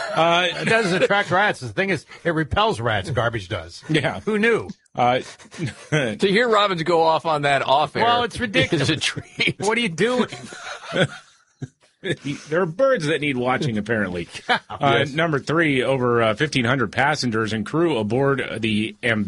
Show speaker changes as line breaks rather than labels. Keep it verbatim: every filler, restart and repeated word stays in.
Uh,
It doesn't attract rats. The thing is, it repels rats. Garbage does.
Yeah.
Who knew?
Uh,
To hear Robbins go off on that off air
Well, it's ridiculous.
is a treat.
What are you doing?
there are birds that need watching, apparently. Uh,
Yes.
Number three, over uh, fifteen hundred passengers and crew aboard the Amb-